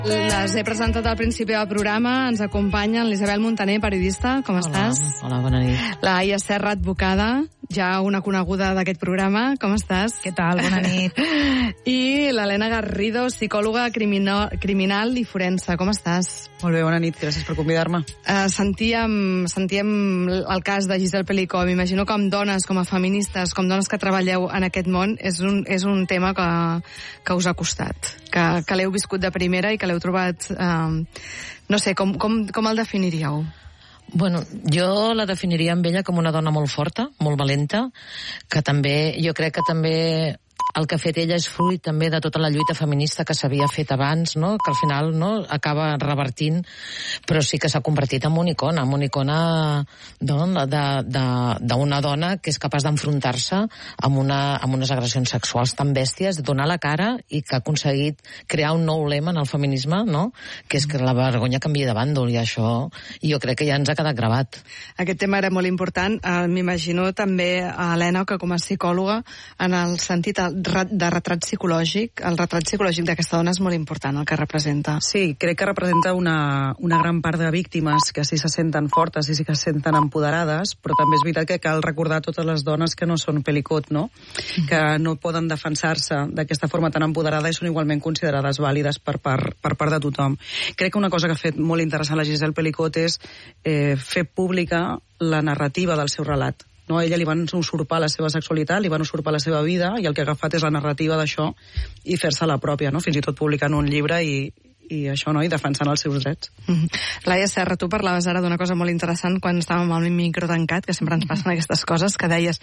Les he presentat al principi del programa. Ens acompanya l'Isabel Montaner, periodista. Com estàs? Hola, bona nit. La Laia Serra, advocada, ja una coneguda d'aquest programa. Com estàs? Què tal? Bona nit. I l'Helena Garrido, psicòloga criminal i forense. Com estàs? Molt bé, bona nit. Gràcies per convidar-me. Sentíem el cas de Giselle Pelicó. M'imagino com dones, com a feministes, com dones que treballeu en aquest món, és un tema que us ha costat, que l'heu viscut de primera i que l'heu trobat... no sé, com el definiríeu? Bueno, jo la definiria amb ella com una dona molt forta, molt valenta, que també, jo crec que també el que ha fet ella és fruit també de tota la lluita feminista que s'havia fet abans, no? Que al final acaba revertint, però sí que s'ha convertit en una icona d'una dona que és capaç d'enfrontar-se amb unes agressions sexuals tan bèsties, donar la cara i que ha aconseguit crear un nou lema en el feminisme, no? Que és que la vergonya canvia de bàndol, i això jo crec que ja ens ha quedat gravat. Aquest tema era molt important. M'imagino també, Helena, que com a psicòloga, en el sentit de retrat psicològic, el retrat psicològic d'aquesta dona és molt important, el que representa. Sí, crec que representa una gran part de víctimes que sí se senten fortes i sí que se senten empoderades, però també és veritat que cal recordar totes les dones que no són Pelicot, no? Que no poden defensar-se d'aquesta forma tan empoderada i són igualment considerades vàlides per part de tothom. Crec que una cosa que ha fet molt interessant la Giselle Pelicot és fer pública la narrativa del seu relat. No, a ella li van usurpar la seva sexualitat, li van usurpar la seva vida, i el que ha agafat és la narrativa d'això i fer-se la pròpia, no? Fins i tot publicant un llibre i això, no? I defensant els seus drets. Laia Serra, tu parlaves ara d'una cosa molt interessant quan estàvem amb el micro tancat, que sempre ens passen aquestes coses, que deies,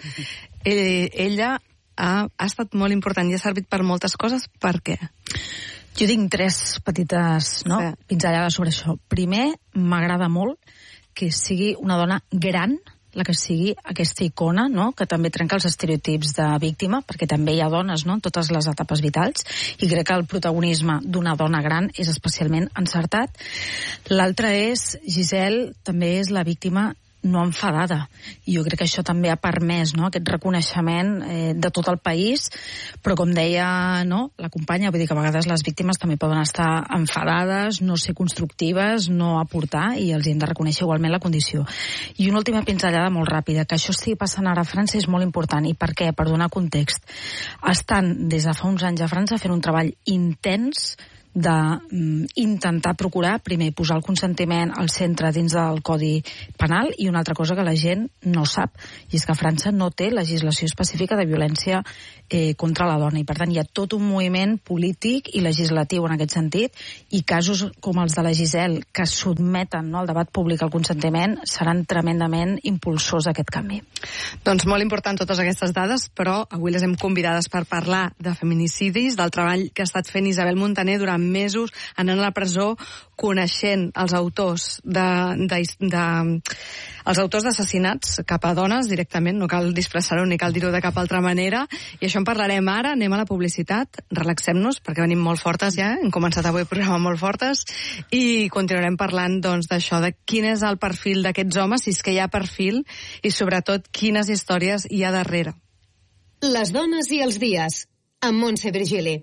ella ha estat molt important i ha servit per moltes coses. Per què? Jo tinc tres petites pinzellades sobre això. Primer, m'agrada molt que sigui una dona gran, la que sigui aquesta icona, no? Que també trenca els estereotips de víctima, perquè també hi ha dones, no?, en totes les etapes vitals, i crec que el protagonisme d'una dona gran és especialment encertat. L'altre és, Giselle també és la víctima no enfadada, i jo crec que això també ha permès, no?, aquest reconeixement de tot el país, però com deia, no?, la companya, vull dir que a vegades les víctimes també poden estar enfadades, no ser constructives, no aportar, i els hem de reconèixer igualment la condició. I una última pinzellada molt ràpida, que això estigui passant ara a França és molt important. I per què? Per donar context. Estan des de fa uns anys a França fent un treball intens d'intentar procurar, primer, posar el consentiment al centre dins del Codi Penal, i una altra cosa que la gent no sap, i és que França no té legislació específica de violència contra la dona, i per tant hi ha tot un moviment polític i legislatiu en aquest sentit, i casos com els de la Giselle, que sotmeten, no, al debat públic el consentiment, seran tremendament impulsors d'aquest canvi. Doncs molt important totes aquestes dades, però avui les hem convidades per parlar de feminicidis, del treball que ha estat fent Isabel Montaner durant mesos, anant a la presó, coneixent els autors els autors d'assassinats cap a dones directament, no cal disfressar-ho ni cal dir-ho de cap altra manera, i això en parlarem ara. Anem a la publicitat, relaxem-nos perquè venim molt fortes ja, hem començat avui el programa molt fortes, i continuarem parlant doncs d'això, de quin és el perfil d'aquests homes, si és que hi ha perfil, i sobretot quines històries hi ha darrere. Les dones i els dies, amb Montse Virgili.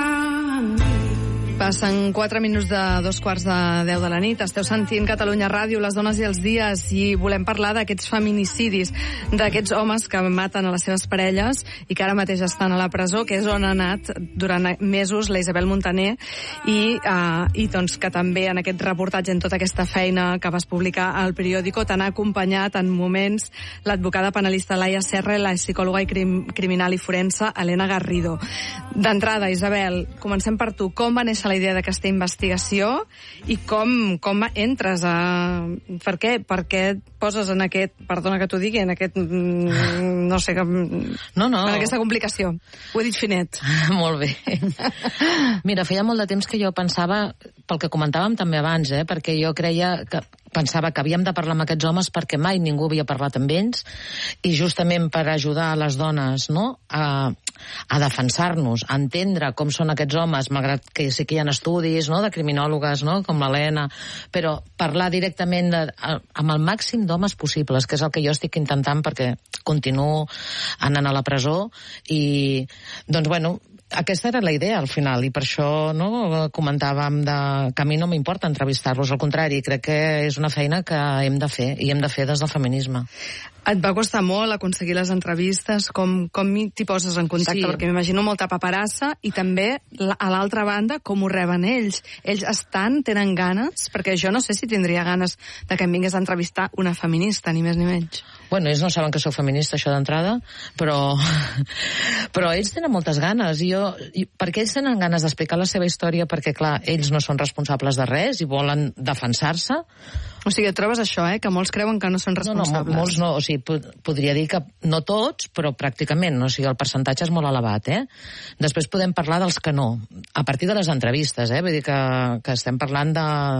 Passen 4 minuts de 2:15 de la nit. Esteu sentint Catalunya Ràdio, les dones i els dies, i volem parlar d'aquests feminicidis, d'aquests homes que maten a les seves parelles i que ara mateix estan a la presó, que és on ha anat durant mesos la Isabel Montaner, i doncs que també en aquest reportatge, en tota aquesta feina que vas publicar al periòdico, t'han acompanyat en moments l'advocada penalista Laia Serra i la psicòloga criminal i forense Helena Garrido. D'entrada, Isabel, comencem per tu. Com va néixer la idea d'aquesta investigació i com entres a... Per què et poses en aquest... Perdona que t'ho digui, en aquest... No sé... No. En aquesta complicació. Ho he dit finet. Molt bé. Mira, feia molt de temps que jo pensava, pel que comentàvem també abans, perquè jo creia que pensava que havíem de parlar amb aquests homes perquè mai ningú havia parlat amb ells, i justament per ajudar les dones, no?, a defensar-nos, a entendre com són aquests homes, malgrat que sí que hi ha estudis, no?, de criminòlogues, no?, com l'Helena, però parlar directament amb el màxim d'homes possibles, que és el que jo estic intentant perquè continuo anant a la presó, i doncs bueno, aquesta era la idea al final, i per això, no, comentàvem que a mi no m'importa entrevistar-los, al contrari, crec que és una feina que hem de fer, i hem de fer des del feminisme. Et va costar molt aconseguir les entrevistes? Com t'hi poses en contacte? Sí. Perquè m'imagino molta paperassa, i també, a l'altra banda, com ho reben ells. Ells tenen ganes? Perquè jo no sé si tindria ganes de que em vingués a entrevistar una feminista, ni més ni menys. Bueno, ells no saben que sóc feminista, això d'entrada, però ells tenen moltes ganes. Perquè ells tenen ganes d'explicar la seva història, perquè, clar, ells no són responsables de res i volen defensar-se. O sigui, et trobes això, que molts creuen que no són responsables. No, molts no, o sigui, podria dir que no tots, però pràcticament, o sigui, el percentatge és molt elevat, Després podem parlar dels que no, a partir de les entrevistes, vull dir que estem parlant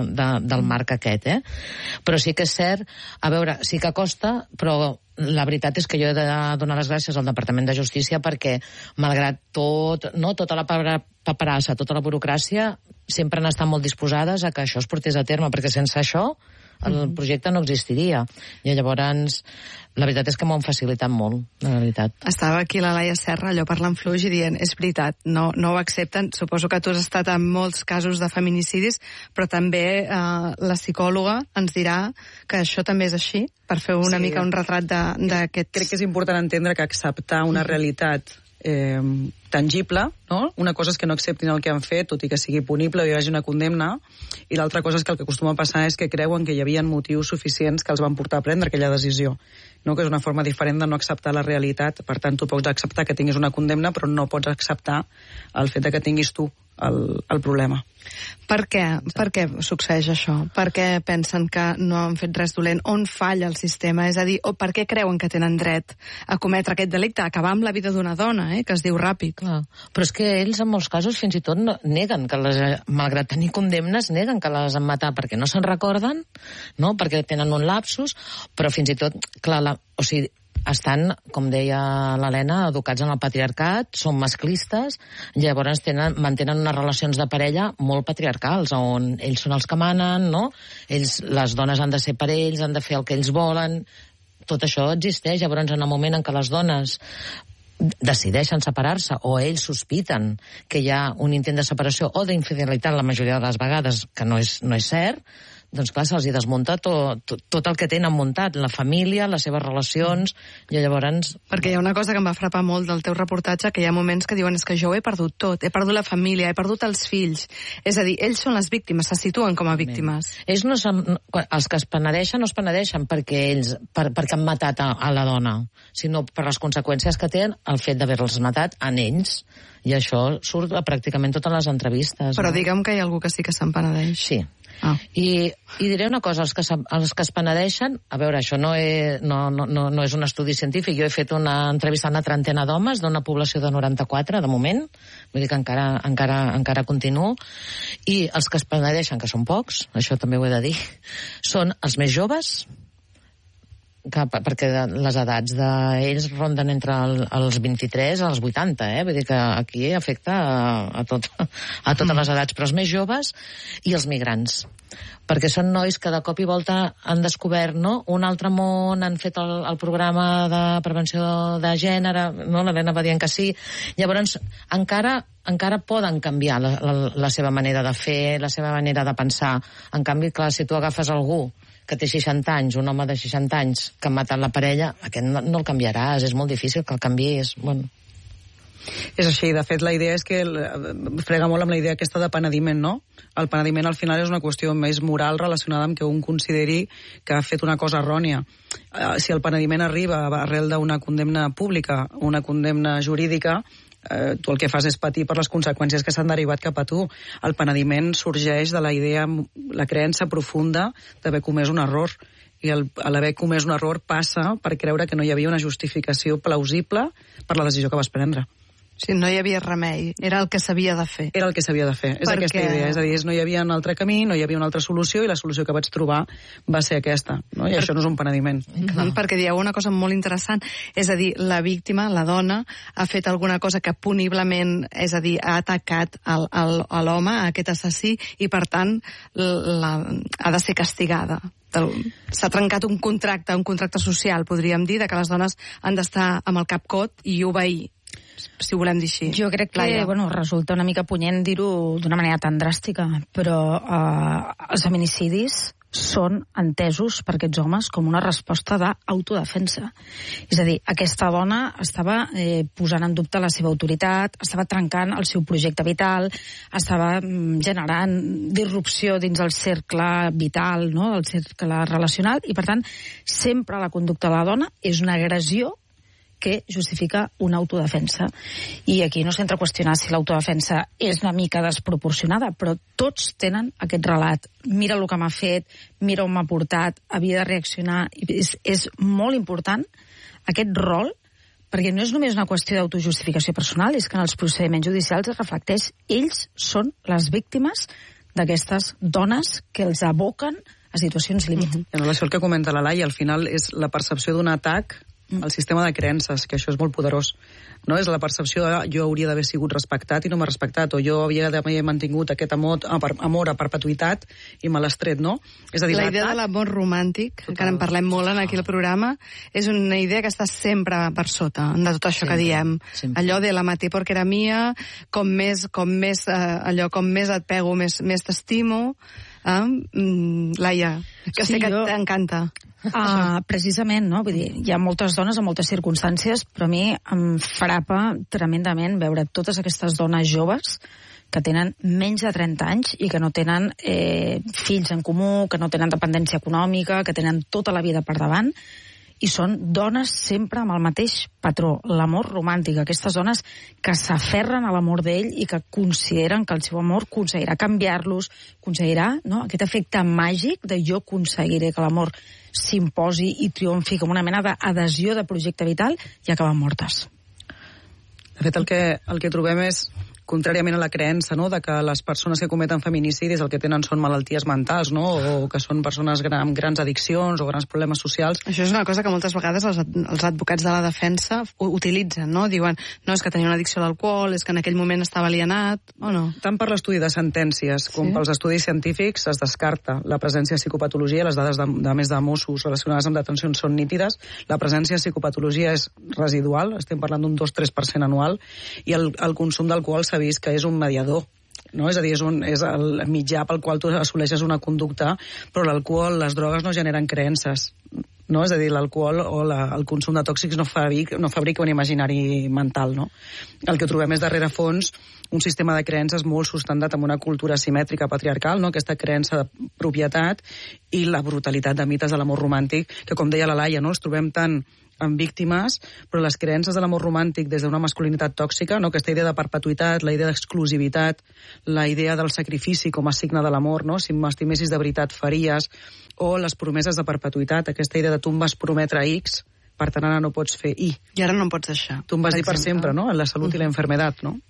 del marc aquest, Però sí que és cert, a veure, sí que costa, però la veritat és que jo he de donar les gràcies al Departament de Justícia perquè, malgrat tot, no, tota la paperassa, tota la burocràcia, sempre han estat molt disposades a que això es portés a terme, perquè sense això el projecte no existiria. I llavors, la veritat és que m'ho han facilitat molt, la veritat. Estava aquí la Laia Serra, allò parlant fluix i dient, és veritat, no ho accepten. Suposo que tu has estat en molts casos de feminicidis, però també la psicòloga ens dirà que això també és així, per fer una mica un retrat d'aquest... Crec que és important entendre que acceptar una realitat tangible, no? Una cosa és que no acceptin el que han fet, tot i que sigui punible o hi hagi una condemna, i l'altra cosa és que el que acostuma a passar és que creuen que hi havia motius suficients que els van portar a prendre aquella decisió, no? Que és una forma diferent de no acceptar la realitat. Per tant, tu pots acceptar que tinguis una condemna, però no pots acceptar el fet de que tinguis tu el problema. Per què? Per què succeeix això? Per què pensen que no han fet res dolent? On falla el sistema? És a dir, o per què creuen que tenen dret a cometre aquest delicte, a acabar amb la vida d'una dona, que es diu ràpid? Clar. Però és que ells, en molts casos, fins i tot neguen que malgrat tenir condemnes, neguen que les han matat perquè no se'n recorden, no? Perquè tenen un lapsus, però fins i tot, clar, o sigui, estan, com deia l'Helena, educats en el patriarcat, són masclistes, llavors mantenen unes relacions de parella molt patriarcals, on ells són els que manen, no? Les dones han de ser per ells, han de fer el que ells volen, tot això existeix. Llavors, en el moment en què les dones decideixen separar-se, o ells sospiten que hi ha un intent de separació o d'infidelitat, la majoria de les vegades, que no és cert, doncs clar, se'ls hi desmunta tot el que tenen muntat, la família, les seves relacions, i llavors... Perquè hi ha una cosa que em va frapar molt del teu reportatge, que hi ha moments que diuen, és que jo ho he perdut tot, he perdut la família, he perdut els fills. És a dir, ells són les víctimes, se situen com a víctimes. Ells no són... Els que es penedeixen no es penedeixen perquè han matat a la dona, sinó per les conseqüències que tenen el fet d'haver-los matat en ells. I això surt a pràcticament totes les entrevistes. Però digue'm que hi ha algú que sí que se'n penedeix. Sí. I diré una cosa, els que es penedeixen, a veure, això no és un estudi científic, jo he fet una entrevista a una trentena d'homes d'una població de 94, de moment, vull dir que encara continuo, i els que es penedeixen, que són pocs, això també ho he de dir, són els més joves, perquè les edats d'ells ronden entre els 23 als 80, vull dir que aquí afecta a totes les edats, però els més joves i els migrants, perquè són nois que de cop i volta han descobert, no?, un altre món, han fet el programa de prevenció de gènere, no?, l'Helena va dient que sí, llavors encara poden canviar la seva manera de fer, la seva manera de pensar. En canvi, clar, si tu agafes algú que té 60 anys, un home de 60 anys que ha matat la parella, aquest no el canviaràs, és molt difícil que el canviïs. Bueno. És així, de fet la idea és que frega molt amb la idea aquesta de penediment, no? El penediment al final és una qüestió més moral relacionada amb que un consideri que ha fet una cosa errònia. Si el penediment arriba arrel d'una condemna pública, una condemna jurídica, tu el que fas és patir per les conseqüències que s'han derivat cap a tu. El penediment sorgeix de la idea, la creença profunda d'haver comès un error, i l'haver comès un error passa per creure que no hi havia una justificació plausible per la decisió que vas prendre. Sí, no hi havia remei, era el que s'havia de fer. Era el que s'havia de fer, és aquesta idea. És a dir, no hi havia un altre camí, no hi havia una altra solució, i la solució que vaig trobar va ser aquesta. No? I això no és un penediment. Perquè dieu una cosa molt interessant, és a dir, la víctima, la dona, ha fet alguna cosa que puniblement, és a dir, ha atacat l'home, aquest assassí, i per tant ha de ser castigada. S'ha trencat un contracte social, podríem dir, de que les dones han d'estar amb el cap cot i obeir, si ho volem dir així. Jo crec que resulta una mica punyent dir-ho d'una manera tan dràstica, però els feminicidis són entesos per aquests homes com una resposta d'autodefensa. És a dir, aquesta dona estava posant en dubte la seva autoritat, estava trencant el seu projecte vital, estava generant disrupció dins el cercle vital, no? El cercle relacional, i per tant, sempre la conducta de la dona és una agressió que justifica una autodefensa. I aquí no s'entra a qüestionar si l'autodefensa és una mica desproporcionada, però tots tenen aquest relat. Mira el que m'ha fet, mira on m'ha portat, havia de reaccionar. És molt important aquest rol, perquè no és només una qüestió d'autojustificació personal, és que en els procediments judicials es reflecteix. Ells són les víctimes d'aquestes dones que els aboquen a situacions límit. En relació al que comenta la Laia, al final és la percepció d'un atac al sistema de creences, que això és molt poderós. No? És la percepció de jo hauria d'haver sigut respectat i no m'ha respectat, o jo havia d'haver mantingut aquest amor a perpetuïtat i me l'has tret, no? És a dir, la idea de l'amor romàntic, que en parlem molt aquí al programa, és una idea que està sempre per sota de tot això que diem. Allò de la maté porque era mía, com més et pego, més t'estimo. Laia, que sé que t'encanta. Precisament, no? Vull dir, hi ha moltes dones en moltes circumstàncies, però a mi em frapa tremendament veure totes aquestes dones joves que tenen menys de 30 anys i que no tenen fills en comú, que no tenen dependència econòmica, que tenen tota la vida per davant, i són dones sempre amb el mateix patró, l'amor romàntic. Aquestes dones que s'aferren a l'amor d'ell i que consideren que el seu amor aconseguirà canviar-los, aconseguirà, no?, aquest efecte màgic de jo aconseguiré que l'amor s'imposi i triomfi com una mena d'adhesió de projecte vital, i acaben mortes. De fet, el que trobem és, contràriament a la creença, no?, de que les persones que cometen feminicidis el que tenen són malalties mentals, no?, o que són persones amb grans addiccions o grans problemes socials. Això és una cosa que moltes vegades els advocats de la defensa utilitzen, no? Diuen, no, és que tenia una addicció a l'alcohol, és que en aquell moment estava alienat, o no? Tant per l'estudi de sentències com pels estudis científics es descarta la presència de psicopatologia. Les dades de més de Mossos relacionades amb detencions són nítides. La presència de psicopatologia és residual, estem parlant d'un 2-3% anual, i el consum d'alcohol s'ha vist que és un mediador, no? És a dir, és el mitjà pel qual tu assoleixes una conducta, però l'alcohol, les drogues no generen creences, no? És a dir, l'alcohol o el consum de tòxics no fabrica un imaginari mental, no? El que trobem és darrere fons un sistema de creences molt sustentat en una cultura simètrica patriarcal, no? Aquesta creença de propietat i la brutalitat de mites de l'amor romàntic, que, com deia la Laia, no?, els trobem tant amb víctimes, però les creences de l'amor romàntic des d'una masculinitat tòxica, no?, aquesta idea de perpetuïtat, la idea d'exclusivitat, la idea del sacrifici com a signe de l'amor, no?, si m'estimessis de veritat faries, o les promeses de perpetuïtat, aquesta idea de tu em vas prometre X, per tant ara no pots fer Y. I ara no em pots deixar. Tu em vas dir per sempre, no?, en la salut i la enfermedad, no?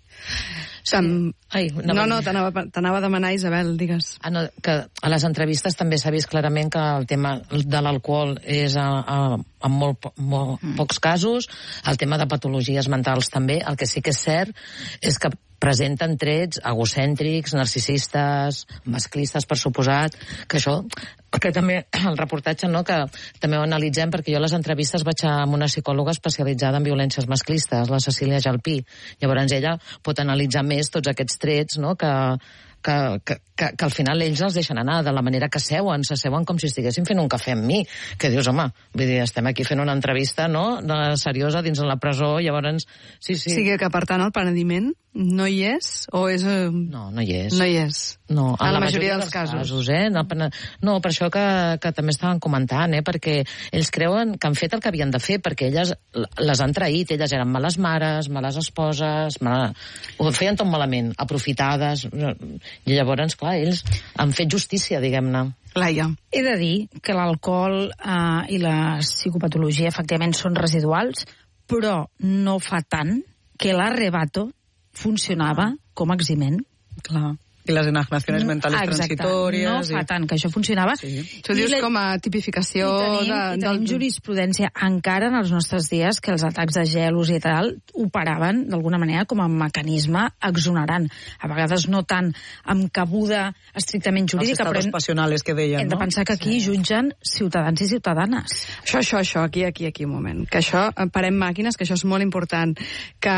T'anava a demanar, Isabel, digues. Que a les entrevistes també s'ha vist clarament que el tema de l'alcohol és en molt pocs casos, el tema de patologies mentals també. El que sí que és cert és que presenten trets egocèntrics, narcisistes, masclistes, per suposat, que això, que també el reportatge, no?, que també ho analitzem, perquè jo a les entrevistes vaig amb una psicòloga especialitzada en violències masclistes, la Cecília Jalpí. Llavors ella pot analitzar més tots aquests trets, no?, que al final ells els deixen anar de la manera que s'asseuen com si estiguessin fent un cafè amb mi, que dius, home, vull dir, estem aquí fent una entrevista, no?, seriosa dins de la presó, llavors sí. O sigui que, per tant, el penediment no hi és, o és... No hi és. No hi és. No, en la majoria dels casos. No, per això que també estaven comentant, perquè ells creuen que han fet el que havien de fer, perquè elles les han traït, elles eren males mares, males esposes, ho feien tot malament, aprofitades, i llavors, clar, ells han fet justícia, diguem-ne. Laia. He de dir que l'alcohol i la psicopatologia efectivament són residuals, però no fa tant que l'arrebato funcionava com a eximent. Clar. I les enajenacions mentales transitorias. No fa tant que això funcionava. Sí. Tu dius com a tipificació I tenim jurisprudència encara en els nostres dies que els atacs de gelos i tal operaven d'alguna manera com a mecanisme exonerant. A vegades no tant amb cabuda estrictament jurídica, però passionals que deien, hem de pensar que aquí jutgen ciutadans i ciutadanes. Això, aquí, un moment. Que això, parem màquines, que això és molt important. Que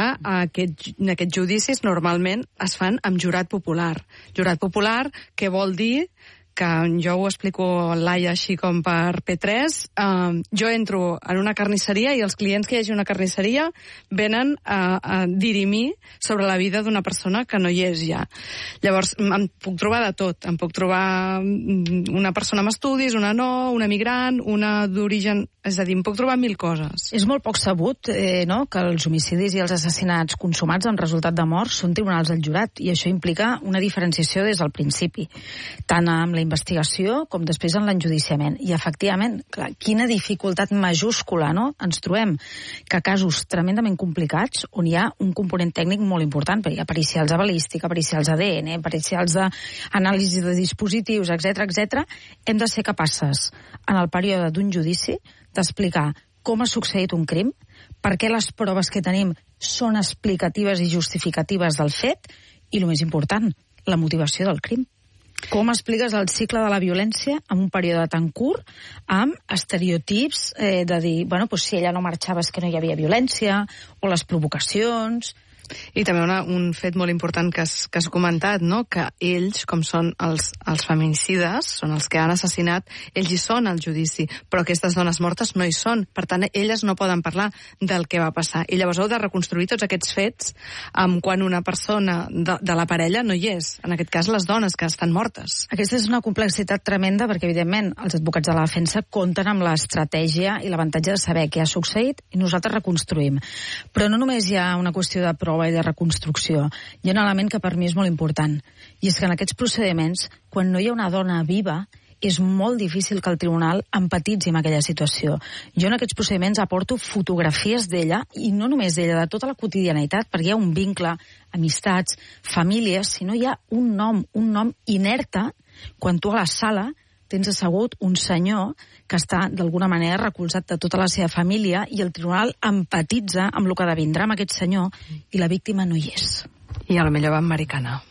aquests judicis normalment es fan amb jurat popular. Jurat popular, què vol dir? Que jo ho explico a Laia així com per P3, jo entro en una carnisseria i els clients que hi hagi una carnisseria venen a dirimir sobre la vida d'una persona que no hi és ja. Llavors, em puc trobar de tot. Em puc trobar una persona amb estudis, una no, una migrant, una d'origen... És a dir, em puc trobar 1000 coses. És molt poc sabut no? Que els homicidis i els assassinats consumats amb resultat de mort són tribunals del jurat, i això implica una diferenciació des del principi, tant amb la investigació com després en l'enjudiciament. I efectivament, clar, quina dificultat majúscula, no? Ens trobem que casos tremendament complicats on hi ha un component tècnic molt important, perquè hi ha pericials de balística, pericials d'ADN, pericials d'anàlisi de dispositius, etc. Hem de ser capaces, en el període d'un judici, d'explicar com ha succeït un crim, per què les proves que tenim són explicatives i justificatives del fet, i, el més important, la motivació del crim. Com expliques el cicle de la violència en un període tan curt, amb estereotips de dir, si ella no marxava és que no hi havia violència, o les provocacions... I també un fet molt important que has comentat, no? Que ells, com són els feminicides, són els que han assassinat, ells hi són al judici, però aquestes dones mortes no hi són. Per tant, elles no poden parlar del que va passar. I llavors heu de reconstruir tots aquests fets quan una persona de la parella no hi és. En aquest cas, les dones que estan mortes. Aquesta és una complexitat tremenda perquè, evidentment, els advocats de la defensa compten amb l'estratègia i l'avantatge de saber què ha succeït i nosaltres reconstruïm. Però no només hi ha una qüestió de prova i de reconstrucció. Hi ha un element que per mi és molt important, i és que en aquests procediments, quan no hi ha una dona viva, és molt difícil que el tribunal empatitzi amb aquella situació. Jo en aquests procediments aporto fotografies d'ella, i no només d'ella, de tota la quotidianitat, perquè hi ha un vincle, amistats, famílies, si no hi ha un nom inerte, quan tu a la sala tens assegut un senyor que està d'alguna manera recolzat de tota la seva família, i el tribunal empatitza amb el que devindrà amb aquest senyor, i la víctima no hi és. I a lo millor va americana.